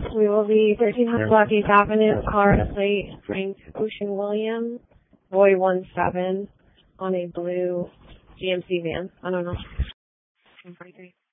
We will be 1300 Block East Avenue, Colorado Plate, Frank Ocean Williams, Boy 17, on a blue GMC van. I don't know.